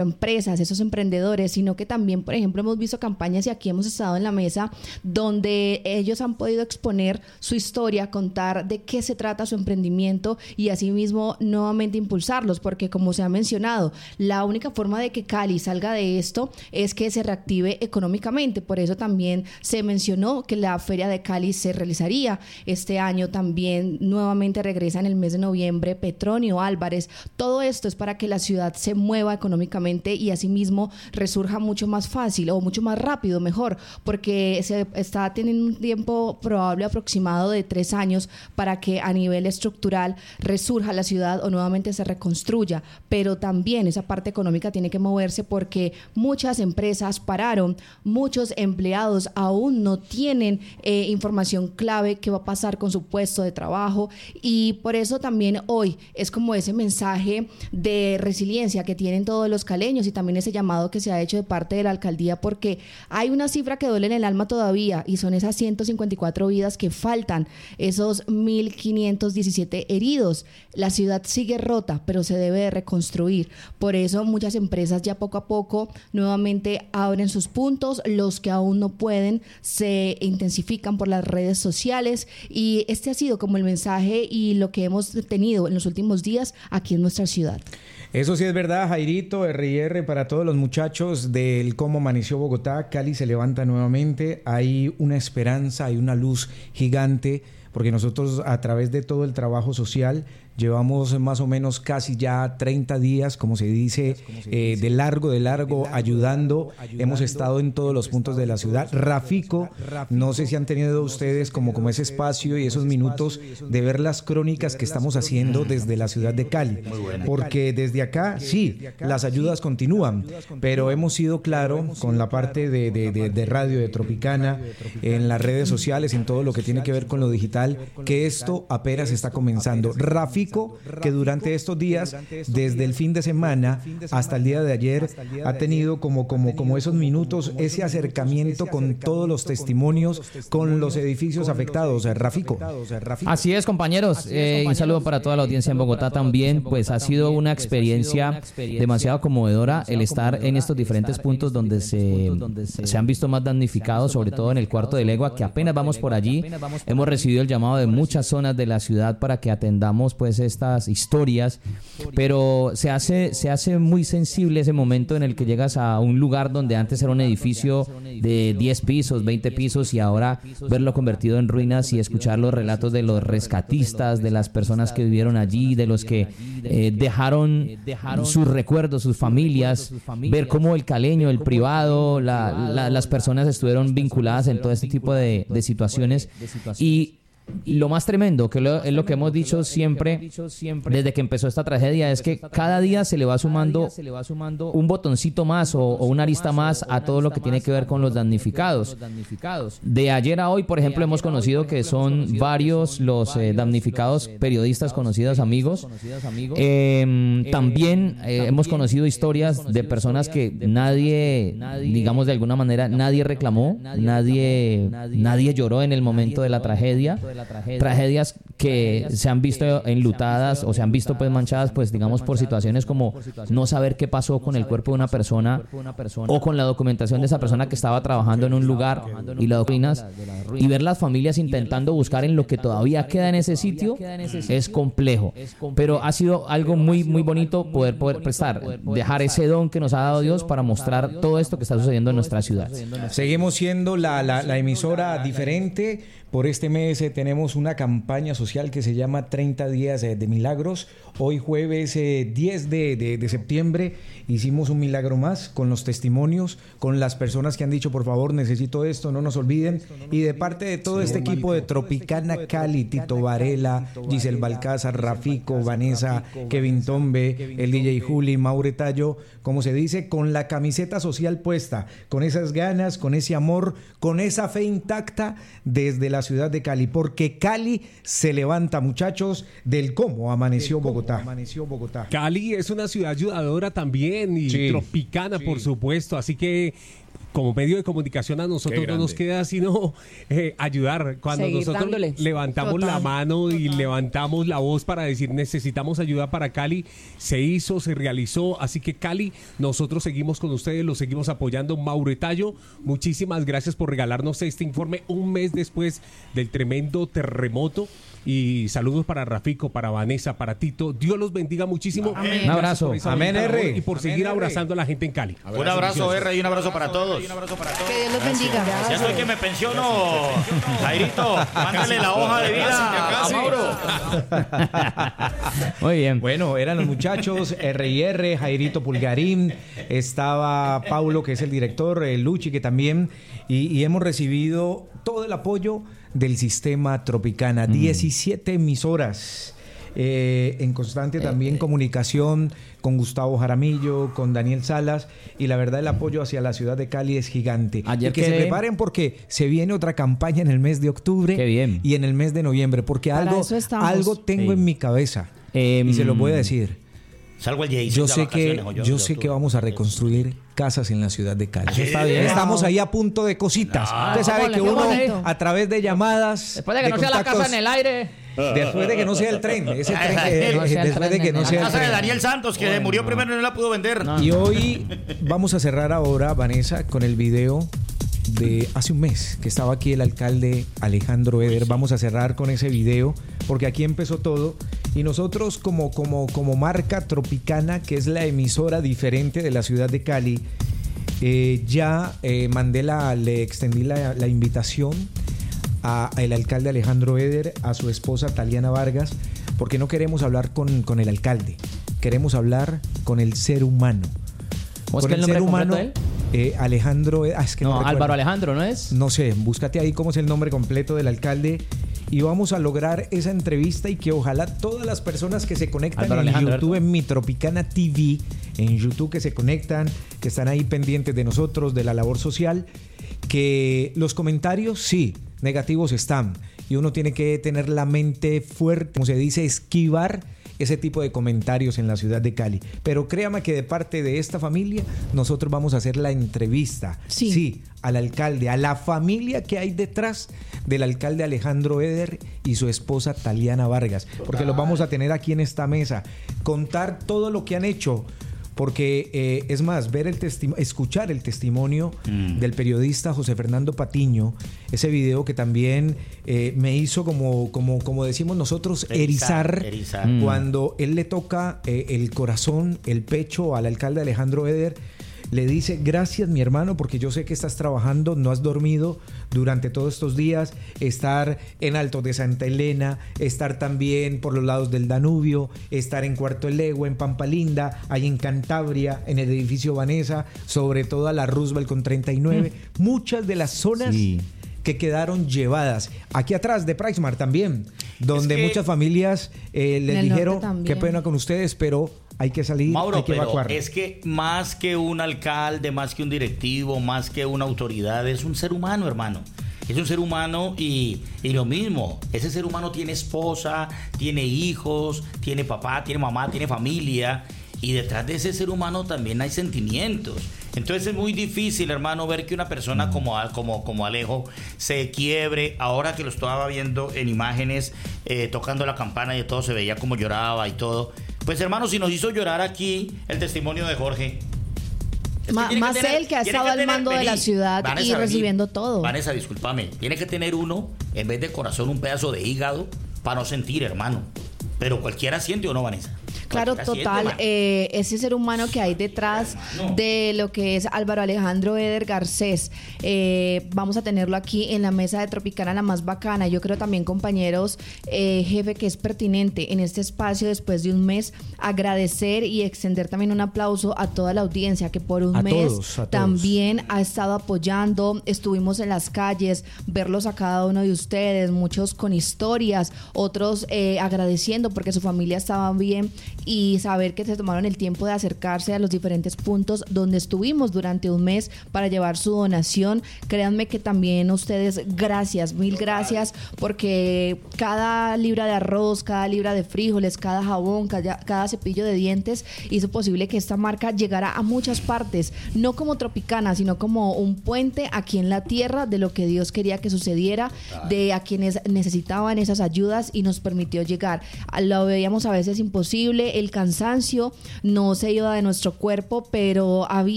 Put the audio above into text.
empresas, esos emprendedores, sino que también, por ejemplo, hemos visto campañas y aquí hemos estado en la mesa donde ellos han podido exponer su historia, contar de qué se trata su emprendimiento y asimismo nuevamente impulsarlos, porque como se ha mencionado, la única forma de que Cali salga de esto es que se reactive económicamente. Por eso también se mencionó que la Feria de Cali se realizaría este año. También nuevamente regresa en el mes de noviembre Petronio Álvarez. Todo esto es para que la ciudad se mueva económicamente y asimismo resurja mucho más fácil o mucho más rápido, mejor, porque se está teniendo un tiempo probable aproximado de 3 años para que a nivel estructural resurja la ciudad o nuevamente se reconstruya, pero también esa parte económica tiene que moverse porque muchas empresas pararon, muchos empleados aún no tienen información clave qué va a pasar con su puesto de trabajo, y por eso también hoy es como ese mensaje de resiliencia que tienen todos los caleños y también ese llamado que se ha hecho de parte de la alcaldía, porque hay una cifra que duele en el alma todavía y son esas 154 vidas que faltan, esos 1.517 heridos. La ciudad sigue rota, pero se debe de reconstruir. Por eso muchas empresas ya poco a poco nuevamente abren sus puntos, los que aún no pueden se intensifican por las redes sociales, y este ha sido como el mensaje y lo que hemos tenido en los últimos días aquí en nuestra ciudad. Eso sí es verdad, Jairito, R&R para todos los muchachos del Cómo Amaneció Bogotá. Cali se levanta nuevamente, hay una esperanza, hay una luz gigante, porque nosotros a través de todo el trabajo social llevamos más o menos casi ya 30 días, como se dice, de largo, ayudando. Hemos estado en todos los puntos de la ciudad. Rafico, no sé si han tenido ustedes como ese espacio y esos minutos de ver las crónicas que estamos haciendo desde la ciudad de Cali. Porque desde acá, sí, las ayudas continúan, pero hemos sido claro con la parte de radio, de Tropicana, en las redes sociales, en todo lo que tiene que ver con lo digital, que esto apenas está comenzando. Rafico, que durante estos días, desde el fin de semana hasta el día de ayer, ha tenido como esos minutos, ese acercamiento con todos los testimonios, con los edificios afectados. Rafico. Así es, compañeros. Un saludo para toda la audiencia en Bogotá también. Pues ha sido una experiencia demasiado conmovedora el estar en estos diferentes puntos donde se han visto más damnificados, sobre todo en el Cuarto de Legua, que apenas vamos por allí. Hemos recibido el llamado de muchas zonas de la ciudad para que atendamos pues estas historias, pero se hace muy sensible ese momento en el que llegas a un lugar donde antes era un edificio de 10 pisos, 20 pisos, y ahora verlo convertido en ruinas y escuchar los relatos de los rescatistas, de las personas que vivieron allí, de los que dejaron sus recuerdos, sus familias, ver cómo el caleño, el privado, las personas estuvieron vinculadas en todo este tipo de situaciones. Y lo más tremendo, que es lo que hemos dicho siempre desde que empezó esta tragedia, es que cada día se le va sumando un botoncito más o una arista más a todo lo que tiene que ver con los damnificados. De ayer a hoy, por ejemplo, hemos conocido que son varios los damnificados, periodistas conocidos, amigos. También hemos conocido historias de personas que nadie, digamos de alguna manera, nadie reclamó, nadie lloró en el momento de la tragedia. Tragedias que se han visto enlutadas o se han visto pues manchadas, pues digamos por situaciones como no saber qué pasó con el cuerpo de una persona o con la documentación de esa persona que estaba trabajando en un lugar y las doctrinas, y ver las familias intentando buscar en lo que todavía queda en ese sitio es complejo, pero ha sido algo muy muy bonito poder prestar, dejar ese don que nos ha dado Dios para mostrar todo esto que está sucediendo en nuestra ciudad. Seguimos siendo la emisora diferente. Por este mes tenemos una campaña social que se llama 30 días de milagros. Hoy jueves 10 de septiembre hicimos un milagro más con los testimonios, con las personas que han dicho por favor necesito esto, no nos olviden, y de parte de todo este equipo de Tropicana Cali, Tito Varela, Giselle Balcázar, Rafico, Vanessa, Kevin Tombe, el DJ Juli, Maure Tallo, como se dice, con la camiseta social puesta, con esas ganas, con ese amor, con esa fe intacta desde la ciudad de Cali, porque Cali se levanta, muchachos, del Cómo Amaneció Bogotá. Cali es una ciudad ayudadora también y tropicana, por supuesto, así que como medio de comunicación a nosotros no nos queda sino ayudar. Cuando seguir nosotros dándole. levantamos la mano y levantamos la voz para decir necesitamos ayuda para Cali, se hizo, se realizó. Así que Cali, nosotros seguimos con ustedes, los seguimos apoyando. Mauro Etayo, muchísimas gracias por regalarnos este informe un mes después del tremendo terremoto. Y saludos para Rafico, para Vanessa, para Tito. Dios los bendiga muchísimo. Amén. Un abrazo. Amén, R. Y por seguir abrazando a la gente en Cali. Un abrazo, R, y un abrazo para todos. Que Dios los bendiga. Ya estoy que me pensiono, Jairito. Mándale la hoja de vida a Mauro. Muy bien. Bueno, eran los muchachos R&R, Jairito Pulgarín, estaba Paulo, que es el director, Luchi, que también, y hemos recibido todo el apoyo del sistema Tropicana, 17 emisoras. En constante también comunicación con Gustavo Jaramillo, con Daniel Salas, y la verdad el apoyo hacia la ciudad de Cali es gigante. Ayer y que se preparen porque se viene otra campaña en el mes de octubre y en el mes de noviembre, porque algo tengo en mi cabeza y se lo voy a decir. Salgo el Jason. Yo sé que vamos a reconstruir casas en la ciudad de Cali. Eso está bien. Estamos ahí a punto de cositas. Usted sabe que uno a través de llamadas, después de que no sea la casa en el aire, después de que no sea el tren, ese tren después de que no sea el casa tren. de Daniel Santos, que murió primero y no la pudo vender. Y hoy vamos a cerrar ahora, Vanessa, con el video de hace un mes que estaba aquí el alcalde Alejandro Eder. Vamos a cerrar con ese video porque aquí empezó todo, y nosotros como marca Tropicana, que es la emisora diferente de la ciudad de Cali, le extendí la invitación al alcalde Alejandro Eder, a su esposa Taliana Vargas, porque no queremos hablar con el alcalde, queremos hablar con el ser humano. ¿Cómo es que el nombre completo de él? Alejandro, es que no Álvaro Alejandro, ¿no es? No sé, búscate ahí cómo es el nombre completo del alcalde, y vamos a lograr esa entrevista, y que ojalá todas las personas que se conectan Álvaro en Alejandro, YouTube, en Mi Tropicana TV, en YouTube, que se conectan, que están ahí pendientes de nosotros, de la labor social, que los comentarios, sí, negativos están, y uno tiene que tener la mente fuerte, como se dice, esquivar ese tipo de comentarios en la ciudad de Cali. Pero créame que de parte de esta familia nosotros vamos a hacer la entrevista, sí, al alcalde, a la familia que hay detrás del alcalde Alejandro Eder y su esposa Taliana Vargas, porque los vamos a tener aquí en esta mesa, contar todo lo que han hecho. Porque es más, escuchar el testimonio del periodista José Fernando Patiño, ese video que también me hizo, como decimos nosotros, erizar. Cuando él le toca el corazón, el pecho al alcalde Alejandro Eder. Le dice: gracias, mi hermano, porque yo sé que estás trabajando, no has dormido durante todos estos días, estar en Alto de Santa Elena, estar también por los lados del Danubio, estar en Cuarto de Legua, en Pampalinda, ahí en Cantabria, en el edificio Vanessa, sobre todo a la Roosevelt con 39, muchas de las zonas que quedaron llevadas. Aquí atrás de Pricemar también, donde muchas familias les dijeron: qué pena con ustedes, pero hay que salir, Mauro, hay que evacuar. Pero es que más que un alcalde, más que un directivo, más que una autoridad, es un ser humano, hermano. Es un ser humano y lo mismo, ese ser humano tiene esposa, tiene hijos, tiene papá, tiene mamá, tiene familia, y detrás de ese ser humano también hay sentimientos. Entonces es muy difícil, hermano, ver que una persona como Alejo se quiebre. Ahora que lo estaba viendo en imágenes, tocando la campana y de todo, se veía como lloraba y todo. Pues, hermano, si nos hizo llorar aquí el testimonio de Jorge. Más él, que ha estado al mando de la ciudad, Vanessa, y recibiendo todo. Vanessa, discúlpame, tiene que tener uno, en vez de corazón, un pedazo de hígado para no sentir, hermano. Pero cualquiera siente, ¿o no, Vanessa? Claro, total, ese ser humano que hay detrás de lo que es Álvaro Alejandro Eder Garcés, vamos a tenerlo aquí en la mesa de Tropicana, la más bacana. Yo creo también, compañeros, jefe, que es pertinente en este espacio, después de un mes, agradecer y extender también un aplauso a toda la audiencia que por un mes también ha estado apoyando. Estuvimos en las calles, verlos a cada uno de ustedes, muchos con historias, otros agradeciendo porque su familia estaba bien, y saber que se tomaron el tiempo de acercarse a los diferentes puntos donde estuvimos durante un mes para llevar su donación. Créanme que también ustedes, gracias, mil gracias, porque cada libra de arroz, cada libra de frijoles, cada jabón, cada cepillo de dientes hizo posible que esta marca llegara a muchas partes, no como Tropicana, sino como un puente aquí en la tierra de lo que Dios quería que sucediera, de a quienes necesitaban esas ayudas, y nos permitió llegar. Lo veíamos a veces imposible, el cansancio no se iba de nuestro cuerpo, pero había